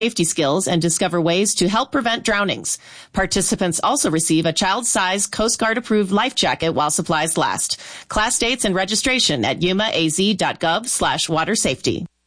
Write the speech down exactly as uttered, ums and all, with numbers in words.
safety skills and discover ways to help prevent drownings. Participants also receive a child-sized Coast Guard-approved life jacket while supplies last. Class dates and registration at yumaaz.gov slash water safety.